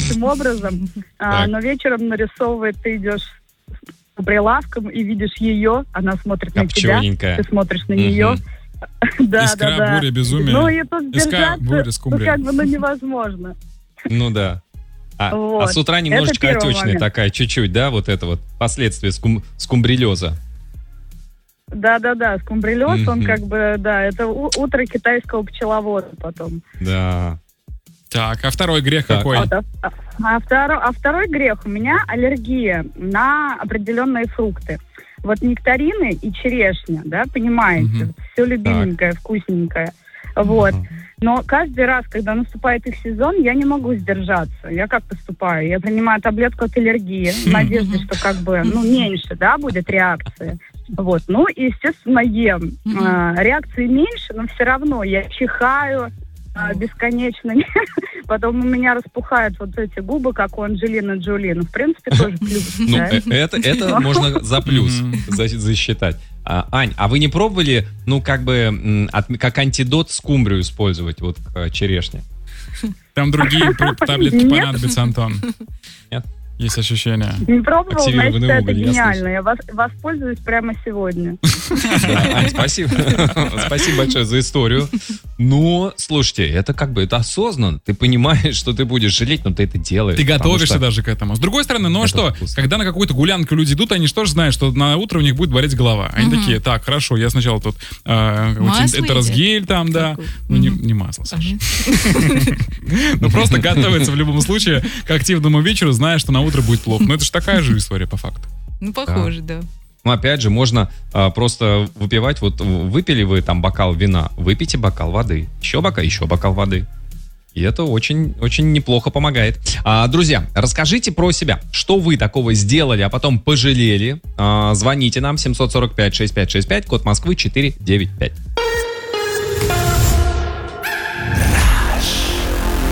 этим образом, но вечером нарисовывает, ты идешь по прилавкам и видишь ее, она смотрит на тебя, ты смотришь на нее. Да. Искра, буря, безумие. Ну и тут Искра, буря, скумбрия. Невозможно. Ну да. А с утра немножечко отечная такая, чуть-чуть, да, вот это вот последствия скумбрилеза. Да, скумбрилез, он это утро китайского пчеловода потом. Да. Так, а второй грех какой? Второй грех у меня аллергия на определенные фрукты. Вот нектарины и черешня, да, понимаете, все любименькое, вкусненькое. Вот. Но каждый раз, когда наступает их сезон, я не могу сдержаться. Я как поступаю? Я принимаю таблетку от аллергии в надежде, что меньше, да, будет реакция. Вот. Ну, и, естественно, ем. Реакции меньше, но все равно я чихаю бесконечно. Потом у меня распухают вот эти губы, как у Анджелины Джоли. Ну, в принципе, тоже плюс. Ну, это можно за плюс засчитать. Ань, а вы не пробовали, как антидот скумбрию использовать, вот к черешне? Там другие таблетки понадобятся, Антон. Нет? Есть ощущение. Не пробовал, но я считаю, это гениально. Я воспользуюсь прямо сегодня. Ань, спасибо. Спасибо большое за историю. Но, слушайте, это это осознанно. Ты понимаешь, что ты будешь жалеть, но ты это делаешь. Ты готовишься даже к этому. С другой стороны, когда на какую-то гулянку люди идут, они же тоже знают, что на утро у них будет болеть голова. Они такие, так, хорошо, я сначала тут энтеросгель там, да. Ну, не масло, Саша. Ну, просто готовиться в любом случае к активному вечеру, зная, что на утро будет плохо. Но это же такая же история по факту. Ну, похоже, да. Ну, опять же, можно просто выпивать, вот выпили вы там бокал вина, выпейте бокал воды, еще бокал воды. И это очень, очень неплохо помогает. Друзья, расскажите про себя, что вы такого сделали, а потом пожалели. Звоните нам 745-6565, код Москвы 495.